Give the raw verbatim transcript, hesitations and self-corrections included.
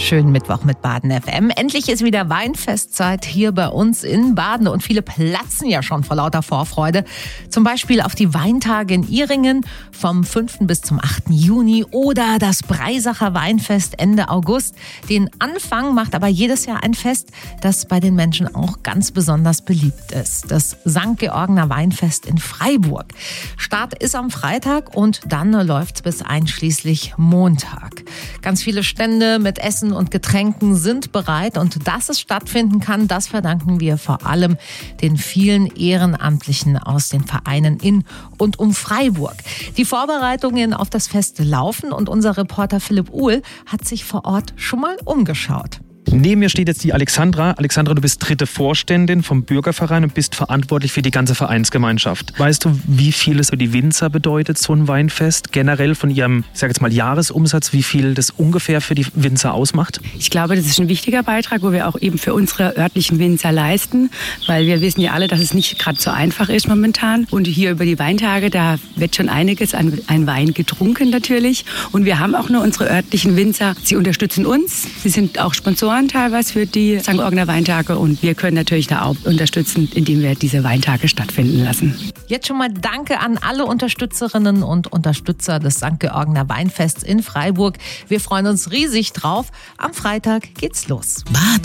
Schönen Mittwoch mit Baden F M. Endlich ist wieder Weinfestzeit hier bei uns in Baden und viele platzen ja schon vor lauter Vorfreude. Zum Beispiel auf die Weintage in Ihringen vom fünften bis zum achten Juni oder das Breisacher Weinfest Ende August. Den Anfang macht aber jedes Jahr ein Fest, das bei den Menschen auch ganz besonders beliebt ist. Das Sankt Georgener Weinfest in Freiburg. Start ist am Freitag und dann läuft's bis einschließlich Montag. Ganz viele Stände mit Essen und Getränken sind bereit und dass es stattfinden kann, das verdanken wir vor allem den vielen Ehrenamtlichen aus den Vereinen in und um Freiburg. Die Vorbereitungen auf das Fest laufen und unser Reporter Philipp Uhl hat sich vor Ort schon mal umgeschaut. Neben mir steht jetzt die Alexandra. Alexandra, du bist dritte Vorständin vom Bürgerverein und bist verantwortlich für die ganze Vereinsgemeinschaft. Weißt du, wie viel es für die Winzer bedeutet, so ein Weinfest? Generell von ihrem, ich sage jetzt mal, Jahresumsatz, wie viel das ungefähr für die Winzer ausmacht? Ich glaube, das ist ein wichtiger Beitrag, wo wir auch eben für unsere örtlichen Winzer leisten, weil wir wissen ja alle, dass es nicht gerade so einfach ist momentan. Und hier über die Weintage, da wird schon einiges an, an Wein getrunken natürlich. Und wir haben auch nur unsere örtlichen Winzer. Sie unterstützen uns. Sie sind auch Sponsoren teilweise für die Sankt Georgener Weintage und wir können natürlich da auch unterstützen, indem wir diese Weintage stattfinden lassen. Jetzt schon mal Danke an alle Unterstützerinnen und Unterstützer des Sankt Georgener Weinfests in Freiburg. Wir freuen uns riesig drauf. Am Freitag geht's los. Baden.